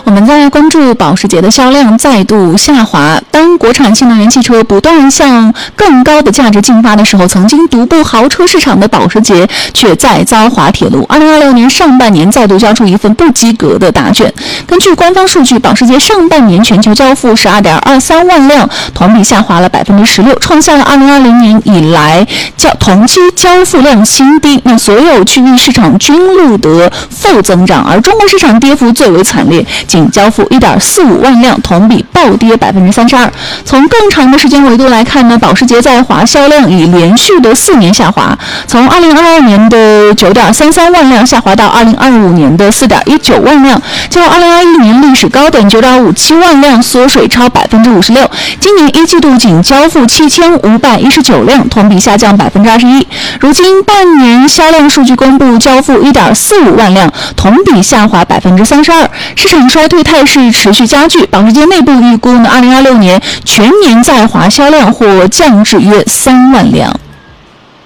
我们再来关注保时捷的销量再度下滑。当国产新能源汽车不断向更高的价值进发的时候，曾经独步豪车市场的保时捷却再遭滑铁卢。2026年上半年再度交出一份不及格的答卷。根据官方数据，保时捷上半年全球交付12.23万辆，同比下滑了16%，创下了2020年以来同期交付量新低。那所有区域市场均录得负增长，而中国市场跌幅最为惨烈，仅交付1.45万辆，同比暴跌32%。从更长的时间维度来看呢，保时捷在华销量已连续的4年下滑，从2022年的9.33万辆下滑到2025年的4.19万辆，较2021年历史高点9.57万辆缩水超56%。今年一季度仅交付7519辆，同比下降21%。如今半年销量数据公布，交付1.45万辆，同比下滑32%。市场衰退态势持续加剧，保时捷内部预估呢，2026年全年在华销量或降至约3万辆。